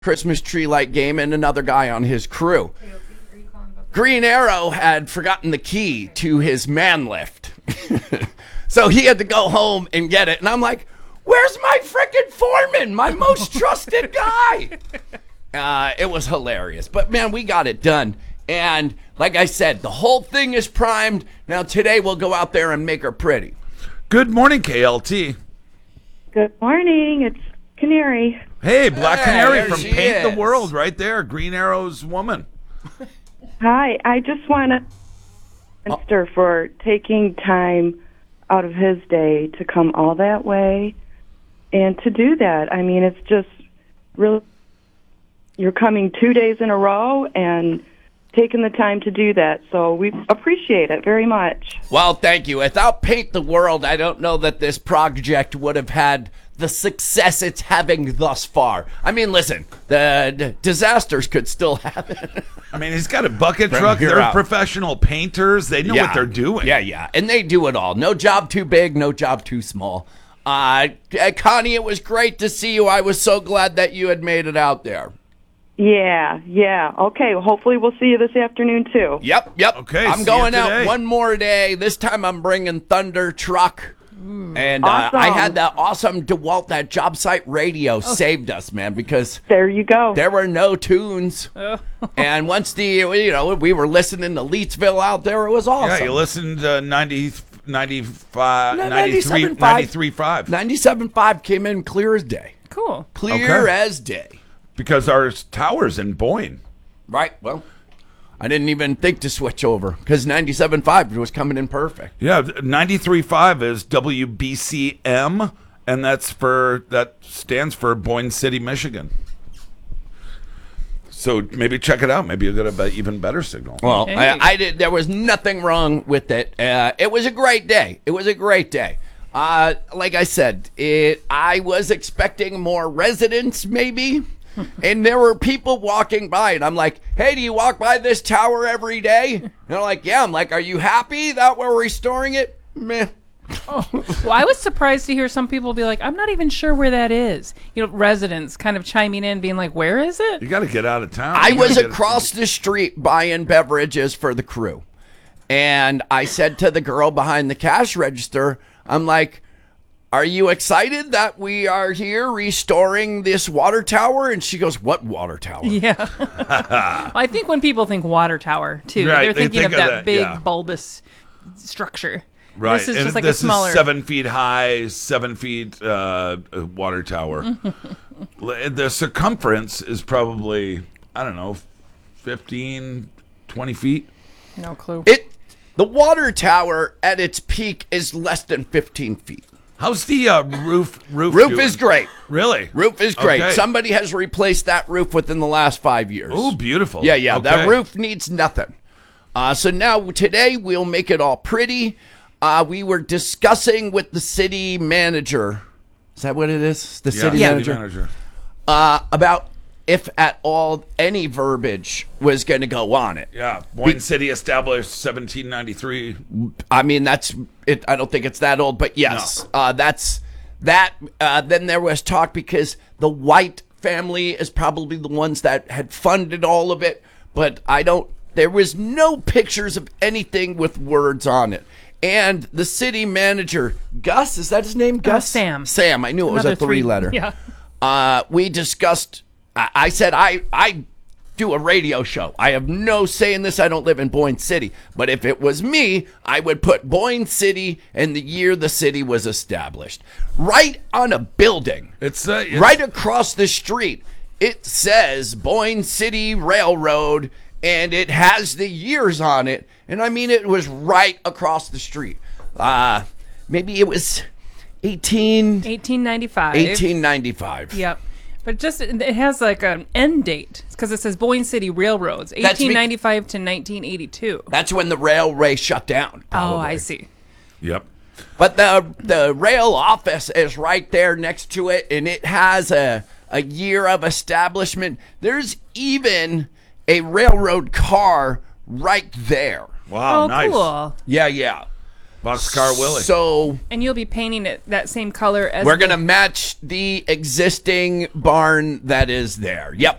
Christmas tree light game and another guy on his crew. Green Arrow had forgotten the key to his man lift. So he had to go home and get it. And I'm like, where's my frickin' foreman? My most trusted guy. It was hilarious. But, man, we got it done. And like I said, the whole thing is primed. Now, today we'll go out there and make her pretty. Good morning, KLT. Good morning. It's Canary. Hey, Black Canary there from she Paint the is. World right there. Green Arrow's woman. Hi. I just want to thank Mr. for taking time out of his day to come all that way and to do that. I mean, it's just really, you're coming 2 days in a row and taking the time to do that. So we appreciate it very much. Well, thank you. Without Paint the World, I don't know that this project would have had the success it's having thus far. I mean, listen, the disasters could still happen. I mean, he's got a bucket truck. here They're out. professional painters. They know what they're doing. Yeah. And they do it all. No job too big, no job too small. Connie, it was great to see you. I was so glad that you had made it out there. Yeah. Okay, well, hopefully we'll see you this afternoon, too. Yep. Okay, I'm see going you out today. one more day. This time I'm bringing Thunder Truck. And Awesome. I had that awesome DeWalt, that job site radio saved us, man, because There you go. there were no tunes. And once we were listening to Leetsville out there, it was awesome. Yeah, you listened to 95, 93, 97.5. 93.5. 97.5 came in clear as day. Cool. Clear Okay. as day. Because our tower's in Boyne. Right. Well, I didn't even think to switch over because 97.5 was coming in perfect. Yeah, 93.5 is WBCM, and that stands for Boyne City, Michigan. So maybe check it out. Maybe you'll get a even better signal. Well, Hey. I did. There was nothing wrong with it. It was a great day. Like I said, I was expecting more residents, maybe. And there were people walking by, and I'm like, hey, do you walk by this tower every day? And they're like, yeah. I'm like, are you happy that we're restoring it? Meh. Well, I was surprised to hear some people be like, I'm not even sure where that is. Residents kind of chiming in, being like, where is it? You got to get out of town. I You gotta was get- across the street buying beverages for the crew. And I said to the girl behind the cash register, I'm like, are you excited that we are here restoring this water tower? And she goes, what water tower? Yeah. I think when people think water tower, too, Right, they're they thinking think of of that that, big yeah. bulbous structure. Right. This is and just like this a smaller. is 7 feet high, 7 feet water tower. The circumference is probably, I don't know, 15, 20 feet. No clue. The water tower at its peak is less than 15 feet. How's the roof? Roof doing? is great. Really? Roof is great. Okay. Somebody has replaced that roof within the last 5 years. Oh, beautiful. Yeah. Okay. That roof needs nothing. So now today we'll make it all pretty. We were discussing with the city manager. Is that what it is? The city manager. About if at all any verbiage was going to go on it. Yeah. Boyne City established 1793. I mean, that's it. I don't think it's that old, but yes, that's that. Then there was talk because the White family is probably the ones that had funded all of it, but there was no pictures of anything with words on it. And the city manager, Gus, is that his name? Gus? Sam. Sam. I knew it was Another a three-letter. Yeah. We discussed. I said I do a radio show. I have no say in this. I don't live in Boyne City. But if it was me, I would put Boyne City and the year the city was established. Right on a building. It's right across the street. It says Boyne City Railroad, and it has the years on it. And I mean, it was right across the street. Maybe it was 1895. 1895. Yep. But it has like an end date because it says Boyne City Railroads, 1895 to 1982. That's when the railway shut down. Probably. Oh, I see. Yep. But the rail office is right there next to it, and it has a year of establishment. There's even a railroad car right there. Wow. Oh, nice. cool. Yeah. Boxcar Willie. So And you'll be painting it that same color as we're going to match the existing barn that is there. Yep.